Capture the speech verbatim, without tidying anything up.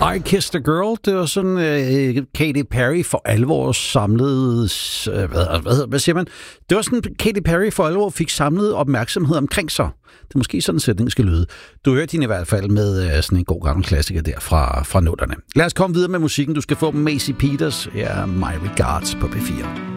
I Kissed a Girl, det var sådan, uh, Katy Perry for alvor samlede, uh, hvad, hvad, hvad siger man? Det var sådan, Katy Perry for alvor fik samlet opmærksomhed omkring sig. Det er måske sådan en sætning skal lyde. Du hørte hende i hvert fald med uh, sådan en god gammel klassiker der fra, fra nullerne. Lad os komme videre med musikken. Du skal få Macy Peters, ja, My Regards på P fire.